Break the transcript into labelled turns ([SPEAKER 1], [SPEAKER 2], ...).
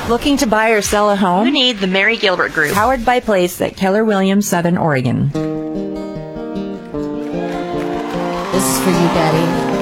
[SPEAKER 1] Looking to buy or sell a home?
[SPEAKER 2] You need the Mary Gilbert Group.
[SPEAKER 1] Howard by Place at Keller Williams, Southern Oregon.
[SPEAKER 3] This is for you, Daddy.